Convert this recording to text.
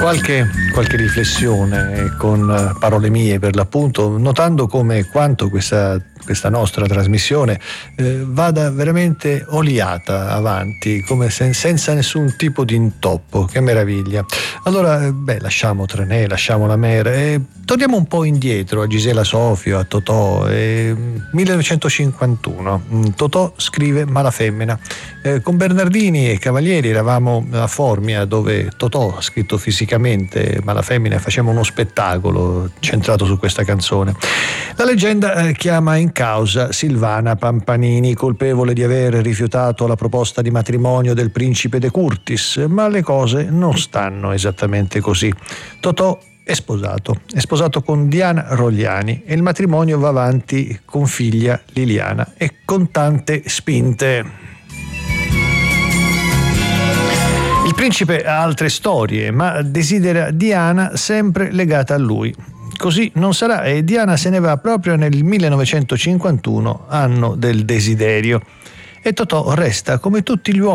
Qualche riflessione con parole mie, per l'appunto, notando come quanto questa nostra trasmissione vada veramente oliata avanti, come senza nessun tipo di intoppo. Che meraviglia. Allora, lasciamo Trenet, lasciamo la Mer e torniamo un po' indietro a Gisela Sofio, a Totò. 1951, Totò scrive Malafemmina. Con Bernardini e Cavalieri eravamo a Formia, dove Totò ha scritto fisicamente Malafemmina, e faceva uno spettacolo centrato su questa canzone. La leggenda chiama in causa Silvana Pampanini, colpevole di aver rifiutato la proposta di matrimonio del principe De Curtis, ma le cose non stanno esattamente così. Totò è sposato con Diana Rogliani e il matrimonio va avanti con figlia Liliana e con tante spinte. Il principe ha altre storie, ma desidera Diana sempre legata a lui. Così non sarà e Diana se ne va proprio nel 1951, anno del desiderio. E Totò resta, come tutti gli uomini,